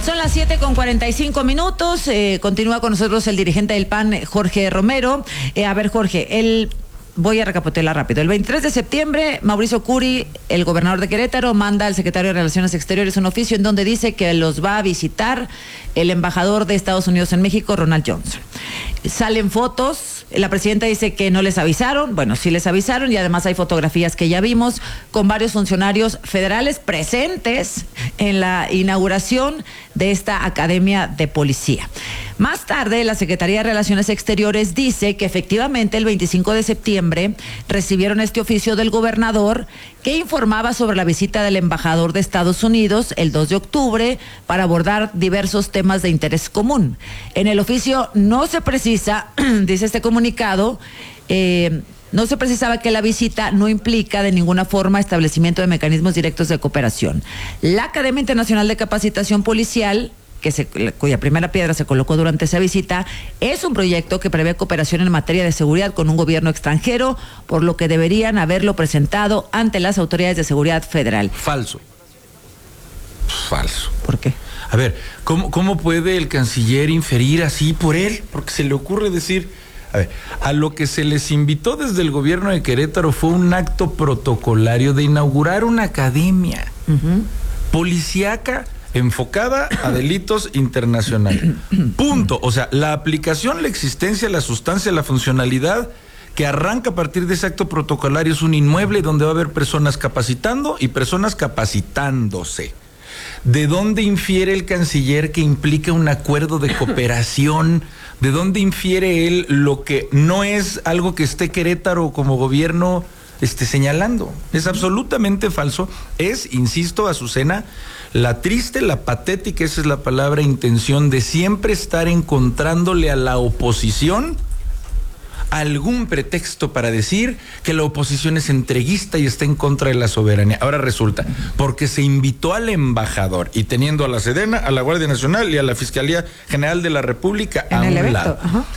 Son las 7:45. Continúa con nosotros el dirigente del PAN, Jorge Romero. A ver, Jorge, voy a recapitular rápido. El 23 de septiembre, Mauricio Curi, el gobernador de Querétaro, manda al secretario de Relaciones Exteriores un oficio en donde dice que los va a visitar el embajador de Estados Unidos en México, Ronald Johnson. Salen fotos, la presidenta dice que no les avisaron, bueno, sí les avisaron, y además hay fotografías que ya vimos con varios funcionarios federales presentes en la inauguración de esta Academia de Policía. Más tarde, la Secretaría de Relaciones Exteriores dice que efectivamente el 25 de septiembre recibieron este oficio del gobernador que informaba sobre la visita del embajador de Estados Unidos el 2 de octubre para abordar diversos temas de interés común. En el oficio no se precisa, dice este comunicado, no se precisaba que la visita no implica de ninguna forma establecimiento de mecanismos directos de cooperación. La Academia Internacional de Capacitación Policial, cuya primera piedra se colocó durante esa visita, es un proyecto que prevé cooperación en materia de seguridad con un gobierno extranjero, por lo que deberían haberlo presentado ante las autoridades de seguridad federal. Falso. ¿Por qué? A ver, ¿cómo puede el canciller inferir así por él? Porque se le ocurre decir, a ver, a lo que se les invitó desde el gobierno de Querétaro fue un acto protocolario de inaugurar una academia policíaca enfocada a delitos internacionales. Punto. O sea, la aplicación, la existencia, la sustancia, la funcionalidad que arranca a partir de ese acto protocolario es un inmueble donde va a haber personas capacitando y personas capacitándose. ¿De dónde infiere el canciller que implica un acuerdo de cooperación? ¿De dónde infiere él lo que no es algo que esté Querétaro como gobierno señalando? Es absolutamente falso. Es, insisto, Azucena, la triste, la patética, esa es la palabra, intención de siempre estar encontrándole a la oposición algún pretexto para decir que la oposición es entreguista y está en contra de la soberanía. Ahora resulta, porque se invitó al embajador y teniendo a la Sedena, a la Guardia Nacional y a la Fiscalía General de la República a un lado.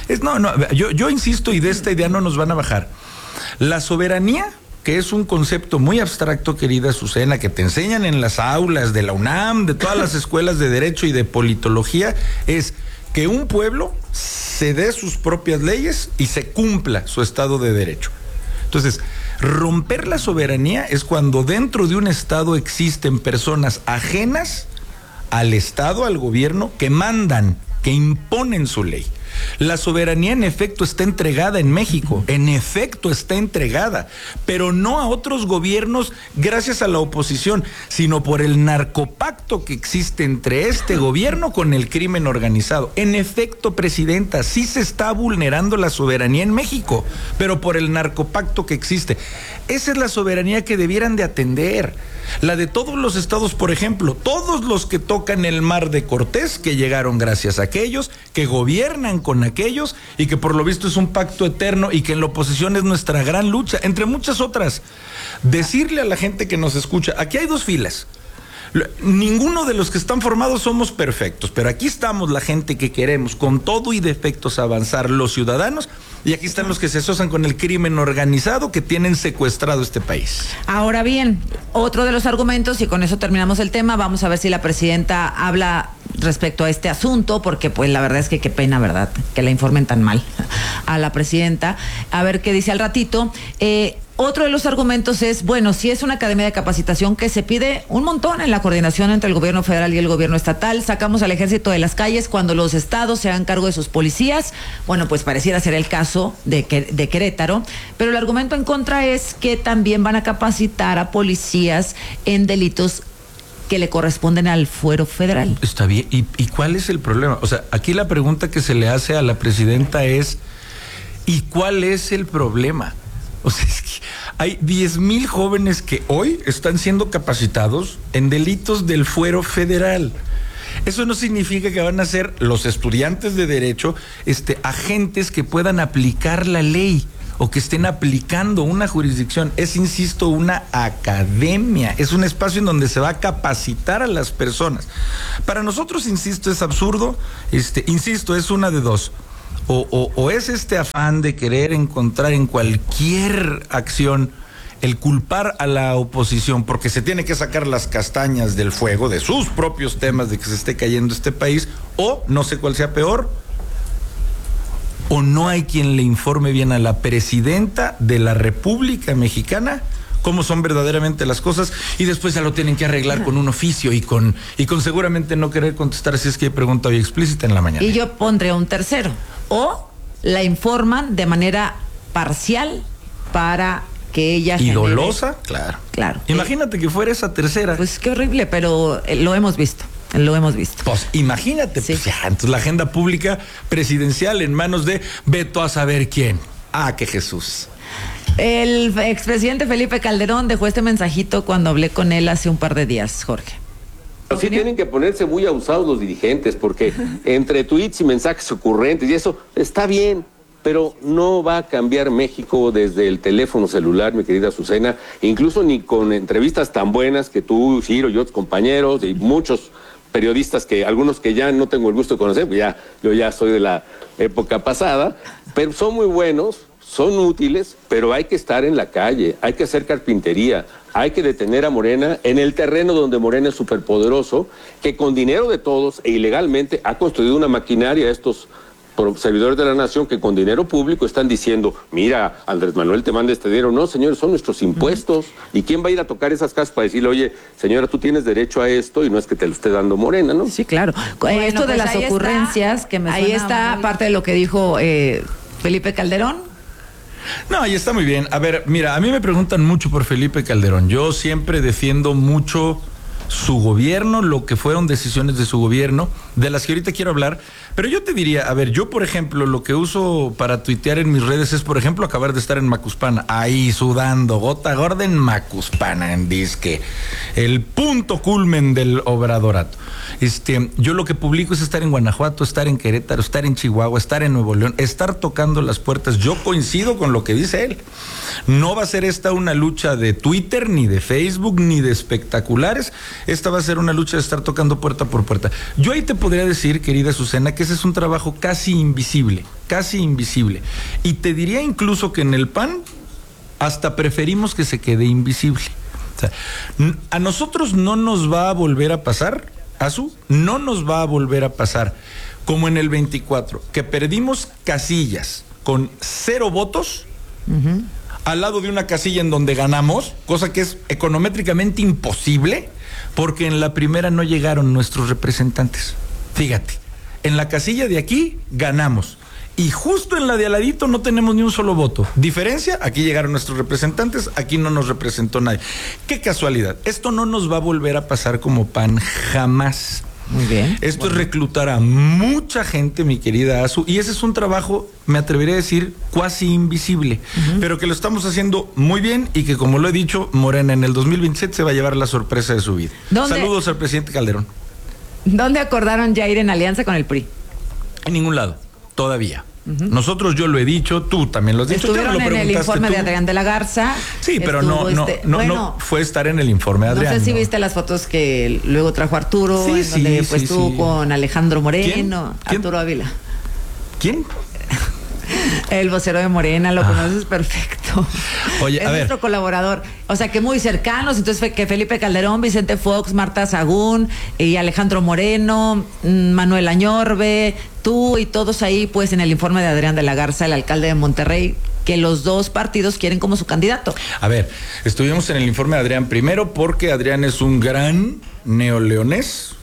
Yo insisto, y de esta idea no nos van a bajar. La soberanía, que es un concepto muy abstracto, querida Azucena, que te enseñan en las aulas de la UNAM, de todas las escuelas de Derecho y de Politología, es que un pueblo se dé sus propias leyes y se cumpla su Estado de Derecho. Entonces, romper la soberanía es cuando dentro de un Estado existen personas ajenas al Estado, al gobierno, que mandan, que imponen su ley. La soberanía en efecto está entregada en México, en efecto está entregada, pero no a otros gobiernos gracias a la oposición, sino por el narcopacto que existe entre este gobierno con el crimen organizado. En efecto, presidenta, sí se está vulnerando la soberanía en México, pero por el narcopacto que existe. Esa es la soberanía que debieran de atender. La de todos los estados, por ejemplo, todos los que tocan el Mar de Cortés, que llegaron gracias a aquellos, que gobiernan con aquellos y que por lo visto es un pacto eterno y que en la oposición es nuestra gran lucha, entre muchas otras. Decirle a la gente que nos escucha, aquí hay dos filas. Ninguno de los que están formados somos perfectos, pero aquí estamos la gente que queremos con todo y defectos avanzar, los ciudadanos, y aquí están los que se asocian con el crimen organizado que tienen secuestrado este país. Ahora bien, otro de los argumentos, y con eso terminamos el tema, vamos a ver si la presidenta habla respecto a este asunto, porque pues la verdad es que qué pena, ¿verdad?, que la informen tan mal a la presidenta. A ver qué dice al ratito. Otro de los argumentos es, bueno, si es una academia de capacitación que se pide un montón en la coordinación entre el gobierno federal y el gobierno estatal, sacamos al ejército de las calles cuando los estados se hagan cargo de sus policías, bueno, pues pareciera ser el caso de Querétaro, pero el argumento en contra es que también van a capacitar a policías en delitos que le corresponden al fuero federal. Está bien, ¿y cuál es el problema? O sea, aquí la pregunta que se le hace a la presidenta es, ¿y cuál es el problema? O sea, es que hay 10,000 jóvenes que hoy están siendo capacitados en delitos del fuero federal. Eso no significa que van a ser los estudiantes de derecho agentes que puedan aplicar la ley o que estén aplicando una jurisdicción. Es, insisto, una academia, es un espacio en donde se va a capacitar a las personas. Para nosotros, insisto, es absurdo, insisto, es una de dos. O es este afán de querer encontrar en cualquier acción el culpar a la oposición porque se tiene que sacar las castañas del fuego de sus propios temas de que se esté cayendo este país, o no sé cuál sea peor, o no hay quien le informe bien a la presidenta de la República Mexicana cómo son verdaderamente las cosas, y después ya lo tienen que arreglar con un oficio y con seguramente no querer contestar si es que hay pregunta hoy explícita en la mañana. Y yo pondré un tercero, o la informan de manera parcial para que ella ¿Y dolosa? Claro. Imagínate que fuera esa tercera. Pues qué horrible, pero lo hemos visto. Pues imagínate, sí. Pues ya, entonces la agenda pública presidencial en manos de veto a saber quién. ¡Qué Jesús! El expresidente Felipe Calderón dejó este mensajito cuando hablé con él hace un par de días, Jorge. Sí tienen que ponerse muy abusados los dirigentes, porque entre tweets y mensajes ocurrentes y eso está bien, pero no va a cambiar México desde el teléfono celular, mi querida Azucena, incluso ni con entrevistas tan buenas que tú, Ciro y otros compañeros y muchos periodistas, que algunos que ya no tengo el gusto de conocer, pues yo ya soy de la época pasada, pero son muy buenos, son útiles, pero hay que estar en la calle, hay que hacer carpintería, hay que detener a Morena en el terreno donde Morena es superpoderoso, que con dinero de todos e ilegalmente ha construido una maquinaria, estos servidores de la nación que con dinero público están diciendo, mira, Andrés Manuel te manda este dinero. No, señores, son nuestros impuestos. ¿Y quién va a ir a tocar esas casas para decirle, oye, señora, tú tienes derecho a esto y no es que te lo esté dando Morena, ¿no? Sí, claro. Bueno, esto de las ocurrencias, que me ahí está parte de lo que dijo Felipe Calderón. No, ahí está muy bien. A ver, mira, a mí me preguntan mucho por Felipe Calderón. Yo siempre defiendo mucho su gobierno, lo que fueron decisiones de su gobierno, de las que ahorita quiero hablar, pero yo te diría, a ver, yo por ejemplo, lo que uso para tuitear en mis redes es, por ejemplo, acabar de estar en Macuspana, ahí sudando, gota gorda en Macuspana, en disque, el punto culmen del obradorato. Yo lo que publico es estar en Guanajuato, estar en Querétaro, estar en Chihuahua, estar en Nuevo León, estar tocando las puertas. Yo coincido con lo que dice él. No va a ser esta una lucha de Twitter, ni de Facebook, ni de espectaculares. Esta va a ser una lucha de estar tocando puerta por puerta. Yo ahí te podría decir, querida Azucena, que ese es un trabajo casi invisible. Y te diría incluso que en el PAN hasta preferimos que se quede invisible. O sea, a nosotros no nos va a volver a pasar, no nos va a volver a pasar como en el 24, que perdimos casillas con 0 votos al lado de una casilla en donde ganamos, cosa que es econométricamente imposible, porque en la primera no llegaron nuestros representantes. Fíjate, en la casilla de aquí ganamos, y justo en la de al ladito no tenemos ni un solo voto. Diferencia, aquí llegaron nuestros representantes, aquí no nos representó nadie. Qué casualidad. Esto no nos va a volver a pasar como PAN jamás. Muy bien. Esto es reclutar a mucha gente, mi querida Azu, y ese es un trabajo, me atrevería a decir, cuasi invisible, pero que lo estamos haciendo muy bien, y que, como lo he dicho, Morena en el 2027 se va a llevar la sorpresa de su vida. Saludos al presidente Calderón. ¿Dónde acordaron ya ir en alianza con el PRI? En ningún lado, todavía. Nosotros, yo lo he dicho, tú también lo has dicho. Estuvieron en el informe de Adrián de la Garza. Sí, pero no fue estar en el informe de Adrián. No sé si viste las fotos que luego trajo Arturo, donde estuvo con Alejandro Moreno. ¿Quién? Arturo Ávila. ¿Quién? El vocero de Morena, lo conoces perfecto. Oye, es nuestro colaborador. O sea, que muy cercanos. Entonces, que Felipe Calderón, Vicente Fox, Marta Sagún y Alejandro Moreno, Manuel Añorbe, tú y todos ahí, pues, en el informe de Adrián de la Garza, el alcalde de Monterrey, que los dos partidos quieren como su candidato. A ver, estuvimos en el informe de Adrián primero porque Adrián es un gran neoleonés.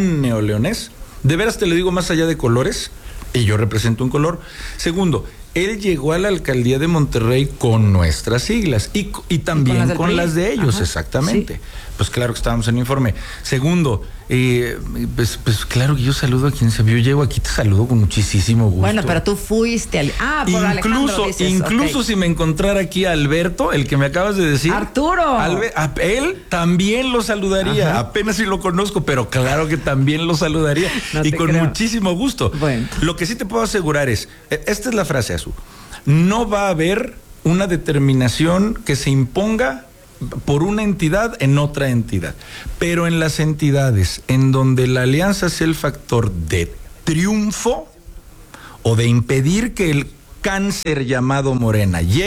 De veras te lo digo, más allá de colores, y yo represento un color. Segundo, él llegó a la alcaldía de Monterrey con nuestras siglas y también con las de ellos. Ajá, exactamente. Sí. Pues claro que estábamos en el informe. Segundo, pues claro que yo saludo a quien se vio. Llego aquí, te saludo con muchísimo gusto. Bueno, pero tú fuiste por Alejandro, dices, incluso si me encontrara aquí a Alberto, el que me acabas de decir, Arturo, a él también lo saludaría. Ajá. Apenas si lo conozco, pero claro que también lo saludaría. No y con muchísimo gusto. Bueno. Lo que sí te puedo asegurar es, esta es la frase, Azu, no va a haber una determinación que se imponga por una entidad en otra entidad, pero en las entidades en donde la alianza sea el factor de triunfo o de impedir que el cáncer llamado Morena llegue,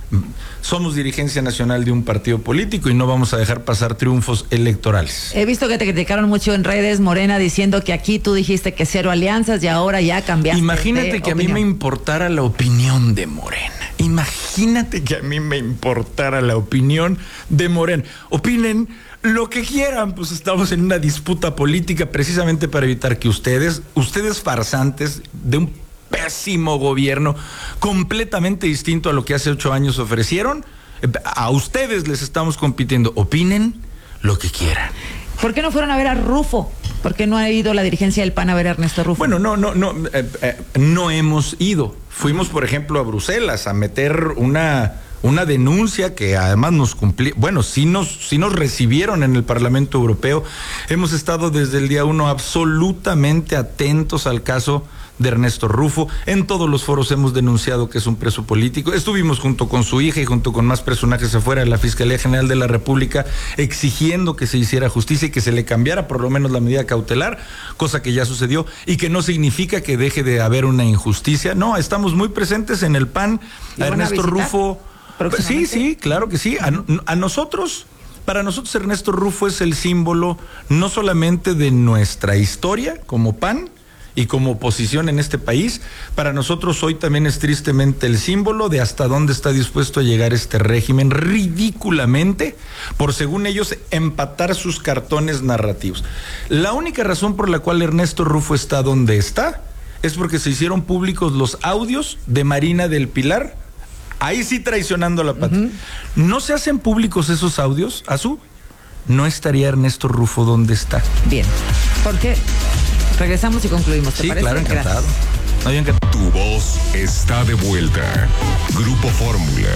somos dirigencia nacional de un partido político y no vamos a dejar pasar triunfos electorales. He visto que te criticaron mucho en redes, Morena, diciendo que aquí tú dijiste que 0 alianzas y ahora ya cambiaste. Imagínate que opinión. a mí me importara la opinión de Morena. Imagínate que a mí me importara la opinión de Morena. Opinen lo que quieran, pues estamos en una disputa política precisamente para evitar que ustedes farsantes de un pésimo gobierno, completamente distinto a lo que hace 8 años ofrecieron, a ustedes les estamos compitiendo. Opinen lo que quieran. ¿Por qué no fueron a ver a Rufo? ¿Por qué no ha ido la dirigencia del PAN a ver a Ernesto Rufo? Bueno, no hemos ido. Fuimos, por ejemplo, a Bruselas a meter una denuncia que además nos cumplió. Bueno, sí nos recibieron en el Parlamento Europeo. Hemos estado desde el día 1 absolutamente atentos al caso de Ernesto Rufo. En todos los foros hemos denunciado que es un preso político. Estuvimos junto con su hija y junto con más personajes afuera de la Fiscalía General de la República exigiendo que se hiciera justicia y que se le cambiara por lo menos la medida cautelar, cosa que ya sucedió y que no significa que deje de haber una injusticia. No, estamos muy presentes en el PAN. A Ernesto Rufo. Sí, claro que sí. A nosotros, para nosotros Ernesto Rufo es el símbolo no solamente de nuestra historia como PAN y como oposición en este país, para nosotros hoy también es tristemente el símbolo de hasta dónde está dispuesto a llegar este régimen ridículamente por, según ellos, empatar sus cartones narrativos. La única razón por la cual Ernesto Rufo está donde está es porque se hicieron públicos los audios de Marina del Pilar, ahí sí traicionando a la patria. ¿No se hacen públicos esos audios, Azú? No estaría Ernesto Rufo donde está. Bien, ¿por qué? Regresamos y concluimos, ¿te parece? Claro, encantado. Tu voz está de vuelta. Grupo Fórmula.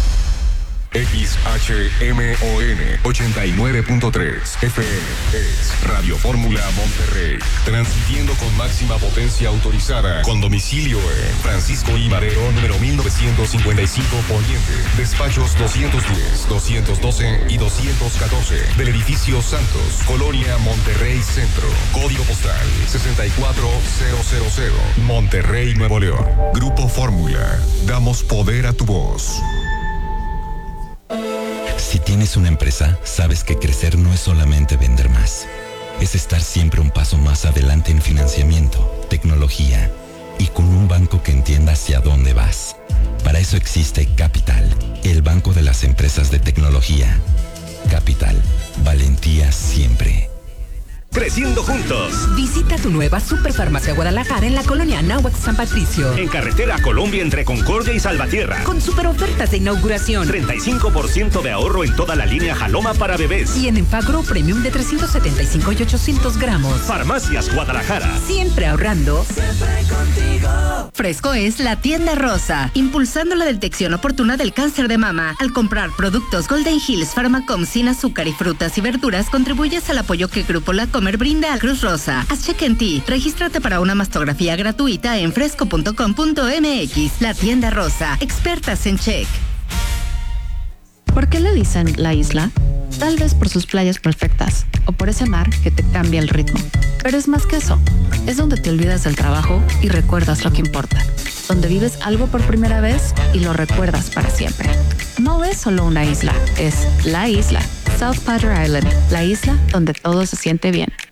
XHMON 89.3 FM es Radio Fórmula Monterrey, transmitiendo con máxima potencia autorizada, con domicilio en Francisco I. Madero, número 1955 Poniente, despachos 210, 212 y 214 del edificio Santos, Colonia Monterrey Centro, código postal 64000, Monterrey, Nuevo León. Grupo Fórmula, damos poder a tu voz. Si tienes una empresa, sabes que crecer no es solamente vender más. Es estar siempre un paso más adelante en financiamiento, tecnología y con un banco que entienda hacia dónde vas. Para eso existe Capital, el banco de las empresas de tecnología. Capital, valentía siempre. Creciendo juntos. Visita tu nueva Superfarmacia Guadalajara en la colonia Anáhuac San Patricio. En carretera Colombia entre Concordia y Salvatierra. Con super ofertas de inauguración. 35% de ahorro en toda la línea Jaloma para bebés. Y en Enfagro Premium de 375 y 800 gramos. Farmacias Guadalajara. Siempre ahorrando. Siempre contigo. Fresco es la tienda rosa, impulsando la detección oportuna del cáncer de mama. Al comprar productos Golden Hills Pharmacom sin azúcar y frutas y verduras, contribuyes al apoyo que Grupo La Comer brinda a Cruz Rosa. Haz check en ti. Regístrate para una mastografía gratuita en fresco.com.mx. La tienda rosa. Expertas en check. ¿Por qué le dicen la isla? Tal vez por sus playas perfectas o por ese mar que te cambia el ritmo. Pero es más que eso. Es donde te olvidas del trabajo y recuerdas lo que importa. Donde vives algo por primera vez y lo recuerdas para siempre. No es solo una isla, es la isla. South Padre Island, la isla donde todo se siente bien.